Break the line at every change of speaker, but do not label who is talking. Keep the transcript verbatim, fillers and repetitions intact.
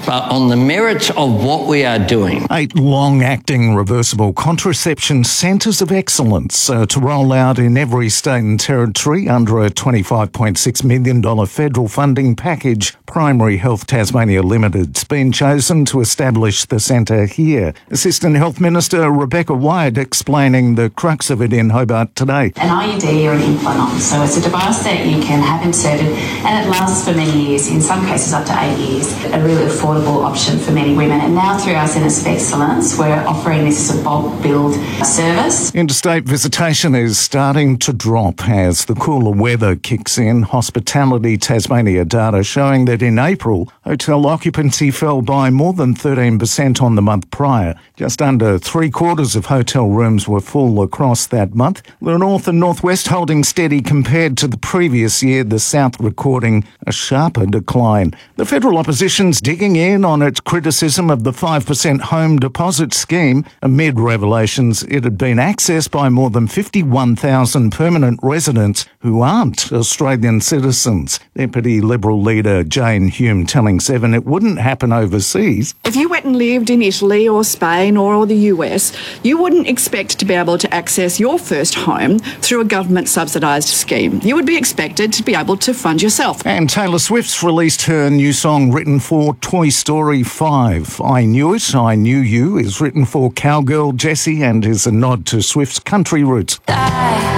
but on the merits of what we are doing.
Eight long-acting reversible contraception centres of excellence uh, to roll out in every state and territory under a twenty-five point six million dollars federal funding package. Primary Health Tasmania Limited's been chosen to establish the centre here. Assistant Health Minister Rebecca White explaining the crux of it in Hobart today.
An I U D or an implant, so it's a device that you can have inserted and it lasts for many years, in some cases up to eight years. A really affordable option for many women. And now through our Centres of Excellence, we're offering this as a bulk build service.
Interstate visitation is starting to drop as the cooler weather kicks in. Hospitality Tasmania data showing that in April, hotel occupancy fell by more than thirteen percent on the month prior. Just under three quarters of hotel rooms were full across that month. The north and northwest holding steady compared to the previous year, the south recording a sharper decline. The federal opposition's digging in on its criticism of the five percent home deposit scheme amid revelations it had been accessed by more than fifty-one thousand permanent residents who aren't Australian citizens. Deputy Liberal leader Jane Hume telling Seven it wouldn't happen overseas.
If you went and lived in Italy or Spain or the U S, you wouldn't expect to be able to access your first home through a government subsidised scheme. You would be expected to be able to fund yourself.
And Taylor Swift's released her new song written for Toy Story five. I Knew It, I Knew You is written for cowgirl Jessie and is a nod to Swift's country roots.
Die.